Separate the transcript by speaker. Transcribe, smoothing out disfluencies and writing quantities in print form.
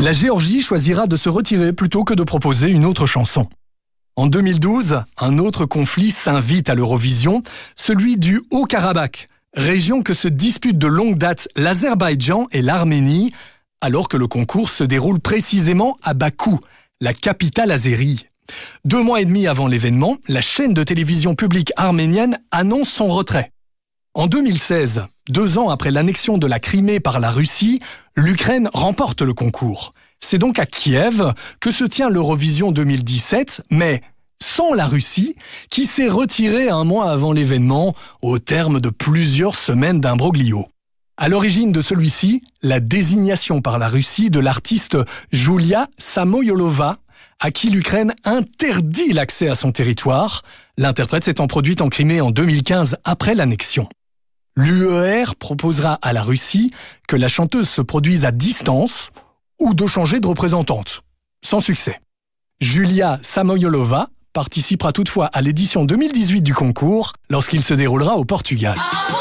Speaker 1: La Géorgie choisira de se retirer plutôt que de proposer une autre chanson. En 2012, un autre conflit s'invite à l'Eurovision, celui du Haut-Karabakh, région que se disputent de longue date l'Azerbaïdjan et l'Arménie, alors que le concours se déroule précisément à Bakou, la capitale azérie. 2 mois et demi avant l'événement, la chaîne de télévision publique arménienne annonce son retrait. En 2016, 2 ans après l'annexion de la Crimée par la Russie, l'Ukraine remporte le concours. C'est donc à Kiev que se tient l'Eurovision 2017, mais sans la Russie, qui s'est retirée 1 mois avant l'événement, au terme de plusieurs semaines d'imbroglio. À l'origine de celui-ci, la désignation par la Russie de l'artiste Julia Samoylova, à qui l'Ukraine interdit l'accès à son territoire, l'interprète s'étant produite en Crimée en 2015 après l'annexion. L'UER proposera à la Russie que la chanteuse se produise à distance ou de changer de représentante. Sans succès. Julia Samoylova participera toutefois à l'édition 2018 du concours lorsqu'il se déroulera au Portugal.